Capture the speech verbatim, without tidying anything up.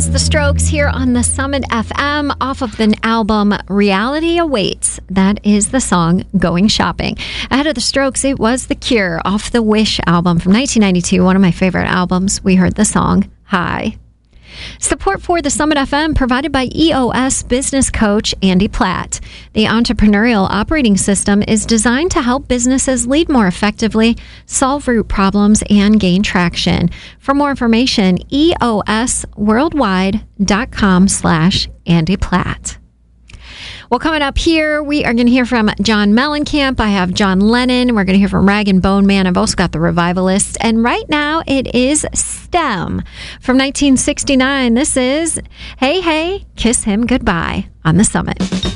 The Strokes here on the Summit F M off of the album Reality Awaits. That is the song Going Shopping. Ahead of The Strokes, it was The Cure off the Wish album from nineteen ninety-two, one of my favorite albums. We heard the song High. Support for the Summit F M provided by E O S business coach Andy Platt. The entrepreneurial operating system is designed to help businesses lead more effectively, solve root problems, and gain traction. For more information, eosworldwide.com slash Andy Platt. Well, coming up here, we are going to hear from John Mellencamp. I have John Lennon. We're going to hear from Rag and Bone Man. I've also got the Revivalists. And right now, it is STEM from nineteen sixty-nine. This is Hey, Hey, Kiss Him Goodbye on the Summit.